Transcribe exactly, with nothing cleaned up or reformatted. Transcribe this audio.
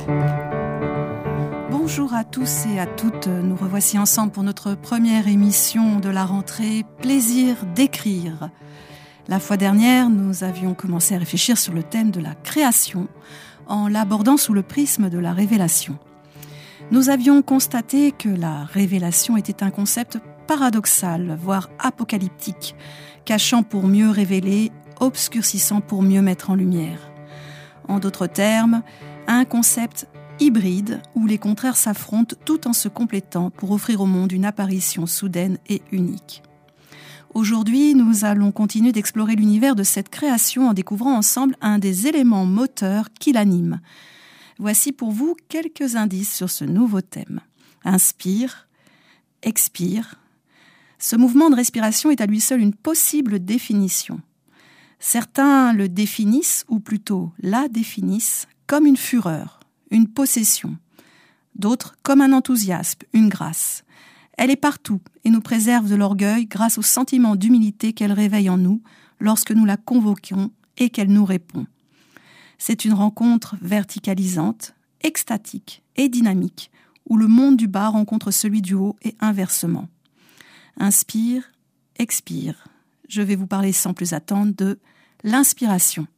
Bonjour à tous et à toutes, nous revoici ensemble pour notre première émission de la rentrée « Plaisir d'écrire ». La fois dernière, nous avions commencé à réfléchir sur le thème de la création en l'abordant sous le prisme de la révélation. Nous avions constaté que la révélation était un concept paradoxal, voire apocalyptique, cachant pour mieux révéler, obscurcissant pour mieux mettre en lumière. En d'autres termes, un concept hybride où les contraires s'affrontent tout en se complétant pour offrir au monde une apparition soudaine et unique. Aujourd'hui, nous allons continuer d'explorer l'univers de cette création en découvrant ensemble un des éléments moteurs qui l'anime. Voici pour vous quelques indices sur ce nouveau thème. Inspire, expire. Ce mouvement de respiration est à lui seul une possible définition. Certains le définissent, ou plutôt la définissent, comme une fureur, une possession. D'autres comme un enthousiasme, une grâce. Elle est partout et nous préserve de l'orgueil grâce au sentiment d'humilité qu'elle réveille en nous lorsque nous la convoquons et qu'elle nous répond. C'est une rencontre verticalisante, extatique et dynamique, où le monde du bas rencontre celui du haut et inversement. Inspire, expire. Je vais vous parler sans plus attendre de l'inspiration.